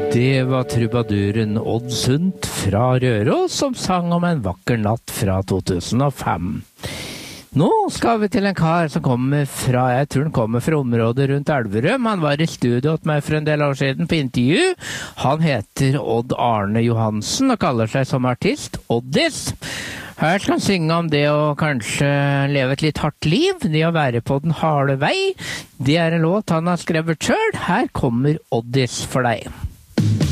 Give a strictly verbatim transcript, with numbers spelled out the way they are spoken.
Det var trubaduren Odd Sundt fra Røros som sang om en vakker natt fra to tusen og fem. Nå skal vi til en kar som kommer fra, jeg tror han kommer fra området rundt Elverum. Han var i studio hos meg for en del år siden på intervju. Han heter Odd Arne Johansen og kaller seg som artist Oddis. Her skal han synge om det å kanskje leve et litt hardt liv, det å være på den harde vei. Det er en låt han har skrevet selv. Her kommer Oddis for deg.